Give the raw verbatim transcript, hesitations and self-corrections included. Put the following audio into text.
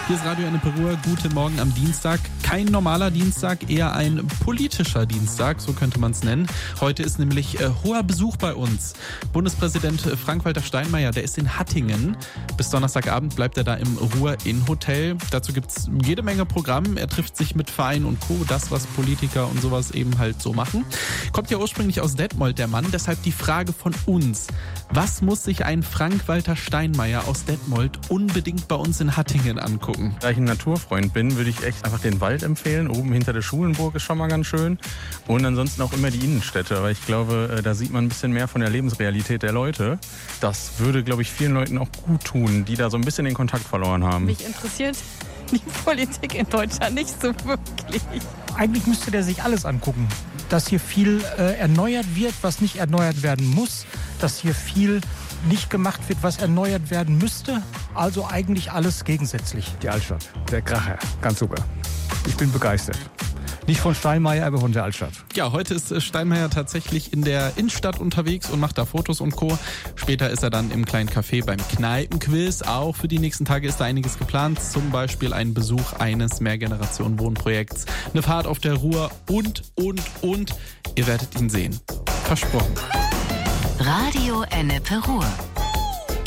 Hier ist Radio Ennepe Ruhr. Guten Morgen am Dienstag. Kein normaler Dienstag, eher ein politischer Dienstag, so könnte man es nennen. Heute ist nämlich äh, hoher Besuch bei uns. Bundespräsident Frank-Walter Steinmeier, der ist in Hattingen. Bis Donnerstagabend bleibt er da im Ruhr-Inn-Hotel. Dazu gibt es jede Menge Programm. Er trifft sich mit Verein und Co., das, was Politiker und sowas eben halt so machen. Kommt ja ursprünglich aus Detmold, der Mann. Deshalb die Frage von uns. Was muss sich ein Frank-Walter Steinmeier aus Detmold unbedingt bei uns in Hattingen angucken? Da ich ein Naturfreund bin, würde ich echt einfach den Wald empfehlen. Oben hinter der Schulenburg ist schon mal ganz schön. Und ansonsten auch immer die Innenstädte. Weil ich glaube, da sieht man ein bisschen mehr von der Lebensrealität der Leute. Das würde, glaube ich, vielen Leuten auch gut tun, die da so ein bisschen den Kontakt verloren haben. Mich interessiert die Politik in Deutschland nicht so wirklich. Eigentlich müsste der sich alles angucken. Dass hier viel äh, erneuert wird, was nicht erneuert werden muss. Dass hier viel nicht gemacht wird, was erneuert werden müsste. Also eigentlich alles gegensätzlich. Die Altstadt, der Kracher, ganz super. Ich bin begeistert. Nicht von Steinmeier, aber von der Altstadt. Ja, heute ist Steinmeier tatsächlich in der Innenstadt unterwegs und macht da Fotos und Co. Später ist er dann im kleinen Café beim Kneipenquiz. Auch für die nächsten Tage ist da einiges geplant. Zum Beispiel ein Besuch eines Mehrgenerationen-Wohnprojekts, eine Fahrt auf der Ruhr und, und, und. Ihr werdet ihn sehen. Versprochen. Radio Ennepe Ruhr.